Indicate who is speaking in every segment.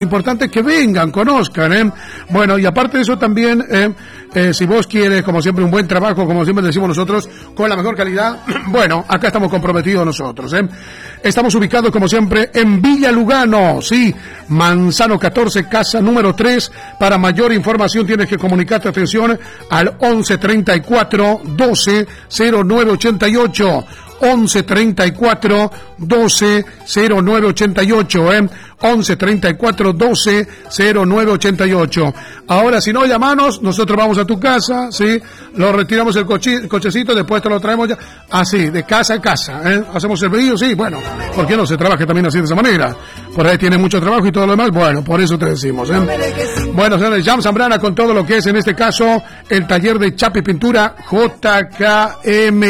Speaker 1: Importante que vengan, conozcan, Bueno, y aparte de eso también, si vos quieres, como siempre, un buen trabajo, como siempre decimos nosotros, con la mejor calidad, bueno, acá estamos comprometidos nosotros, Estamos ubicados, como siempre, en Villa Lugano, sí, Manzano 14, casa número 3. Para mayor información tienes que comunicarte, atención, al 11 34 12 0988. 11 34 12 0988, 11 34 12 0988. Ahora, si no, llamanos, nosotros vamos a tu casa, ¿sí? Lo retiramos el cochecito, después te lo traemos ya, así, de casa a casa, Hacemos el pedido, sí, bueno, ¿por qué no se trabaja también así de esa manera? Por ahí tiene mucho trabajo y todo lo demás, bueno, por eso te decimos, Bueno, señores, Jam Zambrana con todo lo que es, en este caso, el taller de chapa y pintura JKM.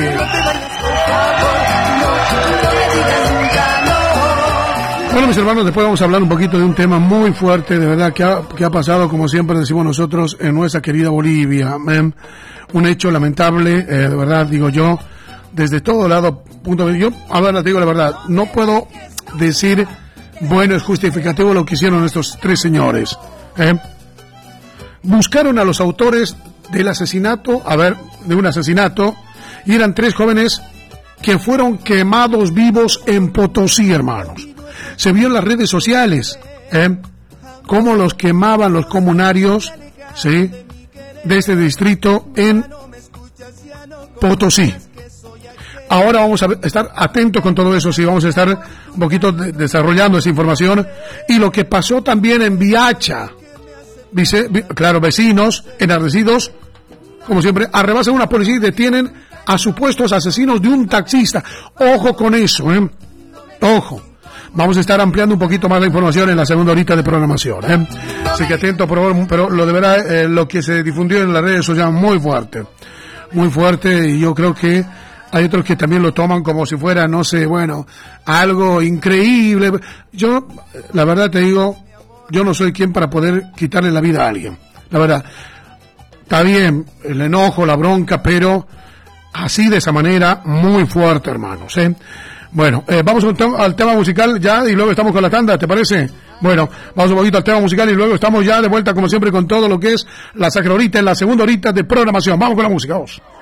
Speaker 1: Bueno, mis hermanos, después vamos a hablar un poquito de un tema muy fuerte, de verdad, que ha pasado, como siempre decimos nosotros, en nuestra querida Bolivia. Un hecho lamentable, de verdad, digo yo, desde todo lado, punto de vista. Yo, a ver, te digo la verdad, no puedo decir, bueno, es justificativo lo que hicieron estos tres señores. Buscaron a los autores del asesinato, de un asesinato, y eran tres jóvenes que fueron quemados vivos en Potosí, hermanos. Se vio en las redes sociales, cómo los quemaban los comunarios, ¿sí?, de este distrito en Potosí. Ahora vamos a estar atentos con todo eso, sí, vamos a estar un poquito desarrollando esa información. Y lo que pasó también en Viacha, claro, vecinos enardecidos, como siempre, arrebasan una policía y detienen a supuestos asesinos de un taxista. Ojo con eso, ojo. Vamos a estar ampliando un poquito más la información en la segunda horita de programación, Así que atento, por favor, pero lo de verdad, lo que se difundió en las redes sociales, muy fuerte, y yo creo que hay otros que también lo toman como si fuera, no sé, bueno, algo increíble. Yo, la verdad te digo, yo no soy quien para poder quitarle la vida a alguien, la verdad. Está bien, el enojo, la bronca, pero así, de esa manera, muy fuerte, hermanos, Bueno, vamos al tema musical ya y luego estamos con la tanda, ¿te parece? Bueno, vamos un poquito al tema musical y luego estamos ya de vuelta, como siempre, con todo lo que es la sacra horita, en la segunda horita de programación. Vamos con la música, vamos.